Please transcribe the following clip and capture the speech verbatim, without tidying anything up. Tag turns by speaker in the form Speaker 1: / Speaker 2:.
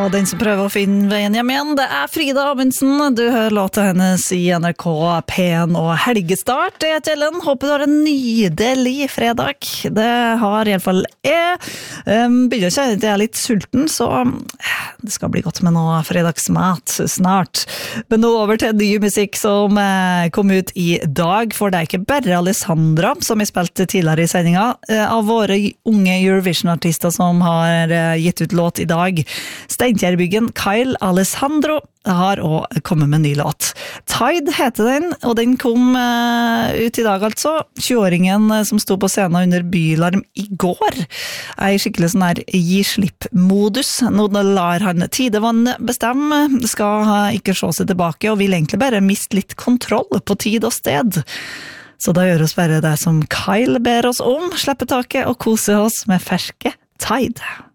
Speaker 1: Og den som prøver å finne veien hjem igjen, det er Frida Amundsen. Du hører låta hennes i N R K Pen og helgestart. Jeg heter Ellen, håper du har en nydelig fredag. Det har i alle fall jeg. Um, begynner å kjenne at jeg er litt sulten, så det skal bli godt med noe fredagsmat snart. Men nå over til ny musikk som uh, kom ut i dag, for det er ikke bare Alessandra, som jeg spilte tidligere i sendinga, uh, av våre unge Eurovision-artister som har uh, gitt ut låt i dag. Steinkjerbyggen Kyle Alessandro har også kommet med en ny låt. Tide heter den, og den kom uh, ut i dag altså. tjueåringen som sto på scenen under bylarm i går er i skikkelig sånn her gi-slipp-modus. Nå lar han tidevann bestemme, skal uh, ikke se seg tilbake, og vil egentlig bare miste litt kontroll på tid og sted. Så da gjør oss bare det som Kyle ber oss om, slippe taket og kose oss med ferske Tide.